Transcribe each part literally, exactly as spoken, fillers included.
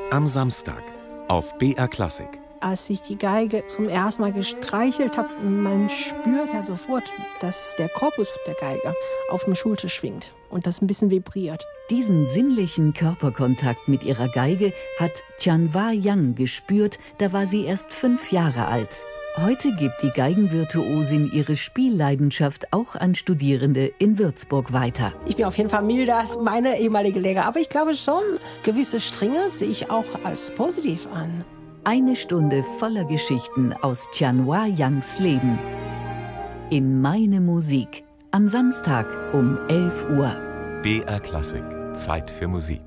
Am Samstag auf B R Klassik. Als ich die Geige zum ersten Mal gestreichelt habe, man spürt ja sofort, dass der Korpus der Geige auf dem Schultisch schwingt und das ein bisschen vibriert. Diesen sinnlichen Körperkontakt mit ihrer Geige hat Chanhwa Yang gespürt, da war sie erst fünf Jahre alt. Heute gibt die Geigenvirtuosin ihre Spielleidenschaft auch an Studierende in Würzburg weiter. Ich bin auf jeden Fall milder als meine ehemalige Lehrer, aber ich glaube schon, gewisse Strenge sehe ich auch als positiv an. Eine Stunde voller Geschichten aus Chanhwa Yangs Leben. In Meine Musik. Am Samstag um elf Uhr. B R Klassik. Zeit für Musik.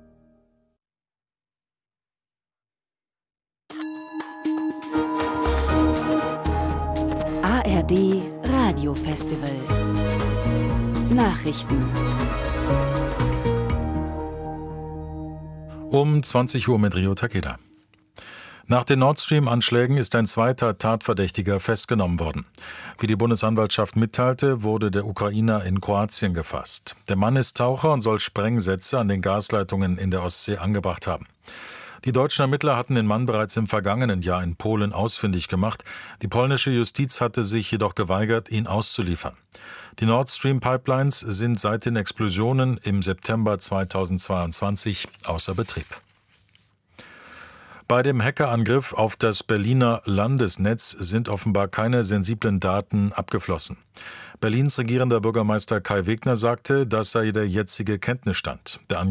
A R D Radio Festival. Nachrichten. Um zwanzig Uhr mit Rio Takeda. Nach den Nord Stream-Anschlägen ist ein zweiter Tatverdächtiger festgenommen worden. Wie die Bundesanwaltschaft mitteilte, wurde der Ukrainer in Kroatien gefasst. Der Mann ist Taucher und soll Sprengsätze an den Gasleitungen in der Ostsee angebracht haben. Die deutschen Ermittler hatten den Mann bereits im vergangenen Jahr in Polen ausfindig gemacht. Die polnische Justiz hatte sich jedoch geweigert, ihn auszuliefern. Die Nord Stream-Pipelines sind seit den Explosionen im September zweitausendzweiundzwanzig außer Betrieb. Bei dem Hackerangriff auf das Berliner Landesnetz sind offenbar keine sensiblen Daten abgeflossen. Berlins regierender Bürgermeister Kai Wegner sagte, das sei der jetzige Kenntnisstand. Der